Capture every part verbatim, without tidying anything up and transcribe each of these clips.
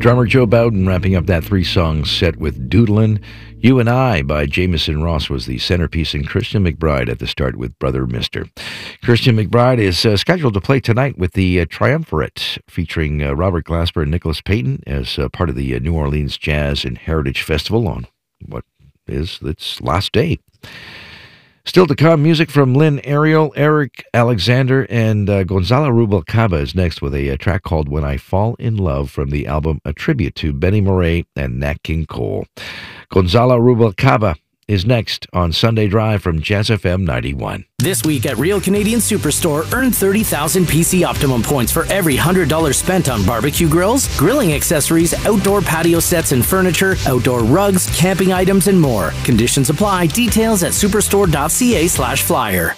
Drummer Joe Bowden wrapping up that three-song set with Doodlin'. You and I by Jameson Ross was the centerpiece, and Christian McBride at the start with Brother Mister. Christian McBride is uh, scheduled to play tonight with the uh, Triumvirate, featuring uh, Robert Glasper and Nicholas Payton as uh, part of the uh, New Orleans Jazz and Heritage Festival on what is its last day. Still to come, music from Lynn Ariel, Eric Alexander, and uh, Gonzalo Rubalcaba is next with a, a track called When I Fall in Love from the album A Tribute to Benny Moré and Nat King Cole. Gonzalo Rubalcaba is next on Sunday Drive from Jazz F M ninety-one. This week at Real Canadian Superstore, earn thirty thousand P C Optimum points for every one hundred dollars spent on barbecue grills, grilling accessories, outdoor patio sets and furniture, outdoor rugs, camping items, and more. Conditions apply. Details at superstore.ca slash flyer.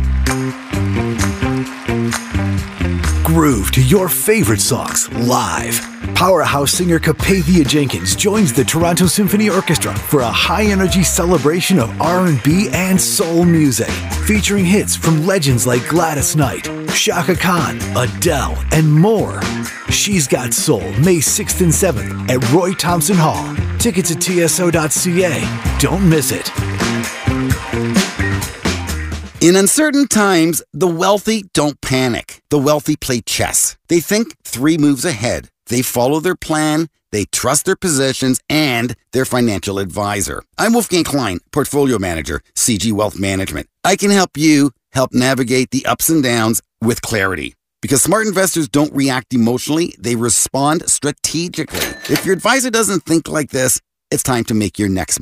Groove to your favorite songs live. Powerhouse singer Capathia Jenkins joins the Toronto Symphony Orchestra for a high-energy celebration of R and B and soul music, featuring hits from legends like Gladys Knight, Chaka Khan, Adele, and more. She's Got Soul, May sixth and seventh at Roy Thompson Hall. Tickets at T S O dot C A. Don't miss it. In uncertain times, the wealthy don't panic. The wealthy play chess. They think three moves ahead. They follow their plan, they trust their positions, and their financial advisor. I'm Wolfgang Klein, Portfolio Manager, C G Wealth Management. I can help you help navigate the ups and downs with clarity. Because smart investors don't react emotionally, they respond strategically. If your advisor doesn't think like this, it's time to make your next